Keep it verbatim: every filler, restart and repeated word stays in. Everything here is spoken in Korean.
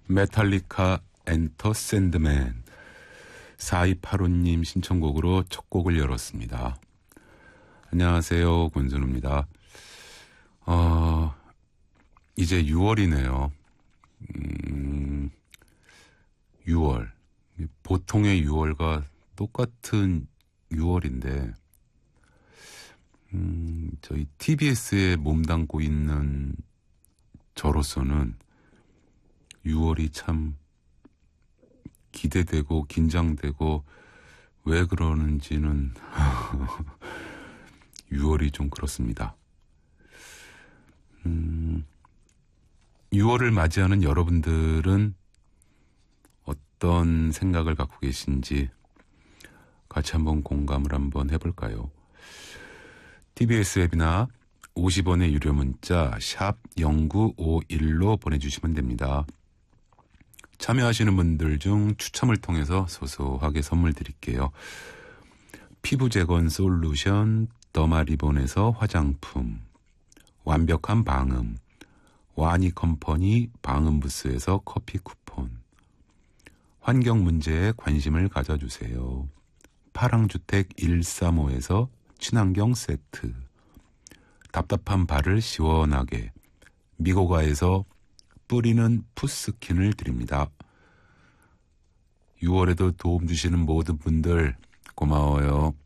메탈리카 엔터 샌드맨 사이팔오님 신청곡으로 첫 곡을 열었습니다. 안녕하세요, 권순우입니다. 어, 이제 유월이네요. 음, 유월. 보통의 유월과 똑같은 유월인데 음, 저희 티비에스에 몸담고 있는 저로서는 유월이 참 기대되고 긴장되고 왜 그러는지는 유월이 좀 그렇습니다. 음, 유월을 맞이하는 여러분들은 어떤 생각을 갖고 계신지 같이 한번 공감을 한번 해볼까요? 티비에스 앱이나 오십 원의 유료 문자 샵 공구오일로 보내주시면 됩니다. 참여하시는 분들 중 추첨을 통해서 소소하게 선물 드릴게요. 피부 재건 솔루션 더마리본에서 화장품, 완벽한 방음, 와니 컴퍼니 방음부스에서 커피 쿠폰, 환경 문제에 관심을 가져주세요. 파랑주택 일삼오에서 친환경 세트, 답답한 발을 시원하게 미고가에서 뿌리는 푸스킨을 드립니다. 유월에도 도움 주시는 모든 분들 고마워요.